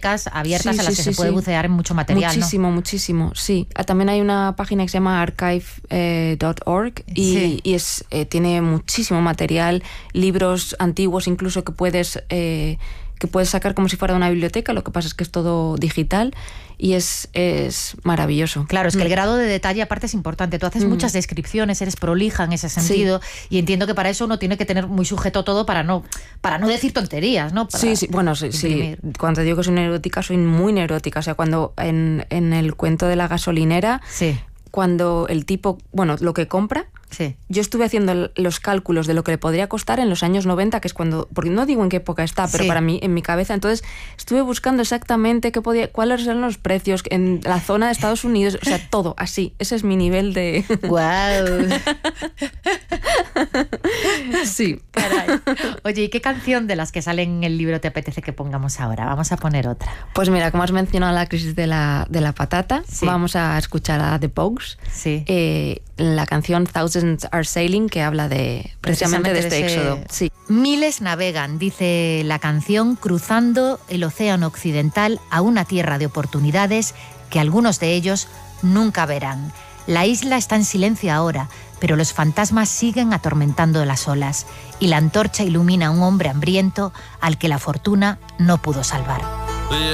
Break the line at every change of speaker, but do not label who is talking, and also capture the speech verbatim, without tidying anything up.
bibliotecas abiertas
Sí,
a las
sí,
que
sí,
se puede
sí.
bucear en mucho material,
Muchísimo,
¿no?
muchísimo, sí. Ah, también hay una página que se llama archive punto org y,
Sí.
y es, eh, tiene muchísimo material, libros antiguos incluso que puedes, eh, que puedes sacar como si fuera de una biblioteca, lo que pasa es que es todo digital y es, es maravilloso.
Claro, es que el
Mm.
grado de detalle aparte es importante. Tú haces
Mm.
muchas descripciones, eres prolija en ese sentido, y entiendo que para eso uno tiene que tener muy sujeto todo para no, para no decir tonterías, ¿no? Para
Sí, sí, bueno, sí, sí.
imprimir.
Cuando digo que soy neurótica, soy muy neurótica. O sea, cuando en, en el cuento de la gasolinera,
Sí,
cuando el tipo, bueno, lo que compra,
sí.
yo estuve haciendo el- los cálculos de lo que le podría costar en los años noventa, que es cuando, porque no digo en qué época está, pero
Sí.
para mí, en mi cabeza, entonces estuve buscando exactamente qué podía, cuáles eran los precios en la zona de Estados Unidos, o sea, todo así. Ese es mi nivel de...
¡Guau!
Sí.
Caray. Oye, ¿y qué canción de las que salen en el libro te apetece que pongamos ahora? Vamos a poner otra.
Pues mira, como has mencionado la crisis de la, de la patata,
Sí.
vamos a escuchar a The Pogues.
Sí.
Eh, la canción Thousands Are Sailing, que habla de precisamente, de este
ese-
éxodo. Sí.
Miles navegan, dice la canción, cruzando el océano occidental a una tierra de oportunidades que algunos de ellos nunca verán. La isla está en silencio ahora, pero los fantasmas siguen atormentando las olas y la antorcha ilumina a un hombre hambriento al que la fortuna no pudo salvar.